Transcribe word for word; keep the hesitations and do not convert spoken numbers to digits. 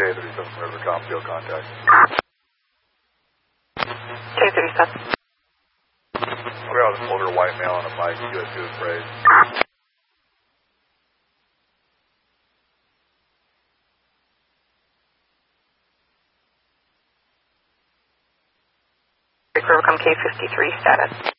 thirty-seven River Com, field contact. K thirty-seven. We have an older white male on a bike, U S two is sprayed. River Com K fifty-three status.